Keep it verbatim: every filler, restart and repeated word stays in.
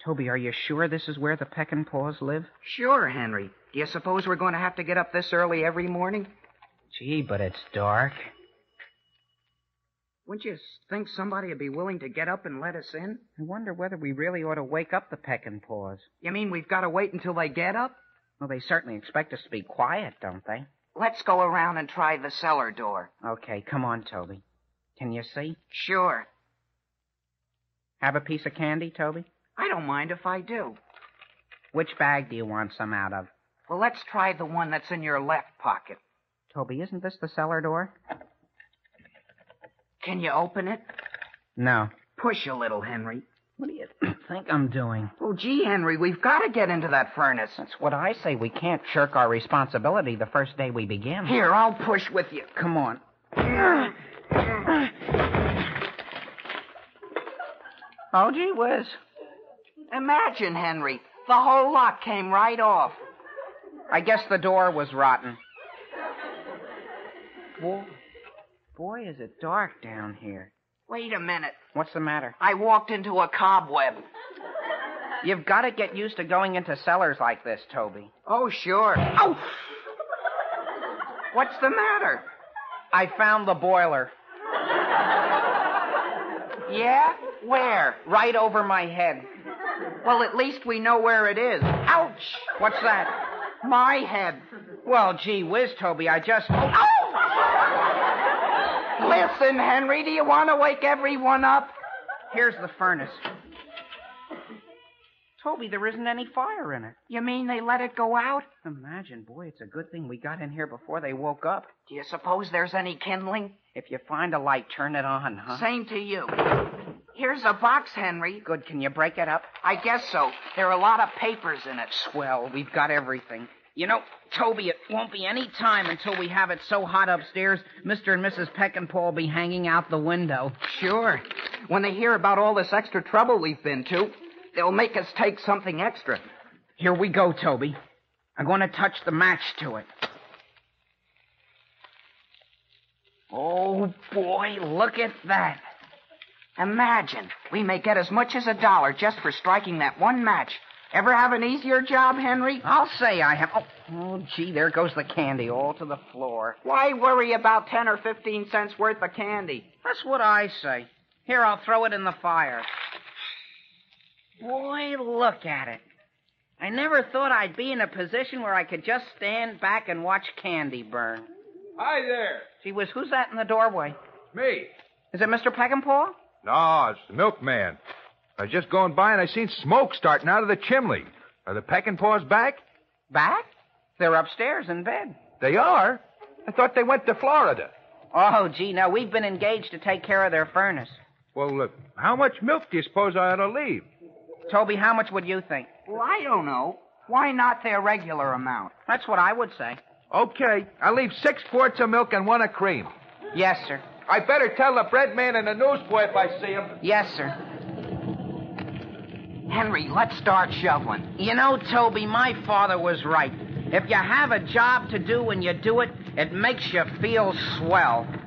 Toby, are you sure this is where the Peckinpahs live? Sure, Henry. Do you suppose we're going to have to get up this early every morning? Gee, but it's dark. Wouldn't you think somebody would be willing to get up and let us in? I wonder whether we really ought to wake up the Peckinpahs. You mean we've got to wait until they get up? Well, they certainly expect us to be quiet, don't they? Let's go around and try the cellar door. Okay, come on, Toby. Can you see? Sure. Have a piece of candy, Toby? I don't mind if I do. Which bag do you want some out of? Well, let's try the one that's in your left pocket. Toby, isn't this the cellar door? Can you open it? No. Push a little, Henry. What do you think I'm doing? Oh, gee, Henry, we've got to get into that furnace. That's what I say. We can't shirk our responsibility the first day we begin. Here, I'll push with you. Come on. Oh, gee whiz. Imagine, Henry. The whole lot came right off. I guess the door was rotten. Boy, boy, is it dark down here. Wait a minute. What's the matter? I walked into a cobweb. You've got to get used to going into cellars like this, Toby. Oh, sure. Oh! What's the matter? I found the boiler. Yeah? Where? Right over my head. Well, at least we know where it is. Ouch! What's that? My head. Well, gee whiz, Toby, I just... Ow! Listen, Henry, do you want to wake everyone up? Here's the furnace. Toby, there isn't any fire in it. You mean they let it go out? Imagine, boy, it's a good thing we got in here before they woke up. Do you suppose there's any kindling? If you find a light, turn it on, huh? Same to you. Here's a box, Henry. Good. Can you break it up? I guess so. There are a lot of papers in it. Swell. We've got everything. You know, Toby, it won't be any time until we have it so hot upstairs, Mister and Missus Peckinpah will be hanging out the window. Sure. When they hear about all this extra trouble we've been to, they'll make us take something extra. Here we go, Toby. I'm going to touch the match to it. Oh, boy, look at that. Imagine, we may get as much as a dollar just for striking that one match. Ever have an easier job, Henry? I'll say I have. Oh, oh, gee, there goes the candy all to the floor. Why worry about ten or fifteen cents worth of candy? That's what I say. Here, I'll throw it in the fire. Boy, look at it. I never thought I'd be in a position where I could just stand back and watch candy burn. Hi there. Gee whiz, who's that in the doorway? Me. Is it Mister Peckinpah? No, it's the milkman. I was just going by and I seen smoke starting out of the chimney. Are the Peckinpahs back? Back? They're upstairs in bed. They are? I thought they went to Florida. Oh, gee, no, we've been engaged to take care of their furnace. Well, uh, how much milk do you suppose I ought to leave? Toby, how much would you think? Well, I don't know. Why not their regular amount? That's what I would say. Okay, I'll leave six quarts of milk and one of cream. Yes, sir. I better tell the bread man and the newsboy if I see him. Yes, sir. Henry, let's start shoveling. You know, Toby, my father was right. If you have a job to do and you do it, it makes you feel swell.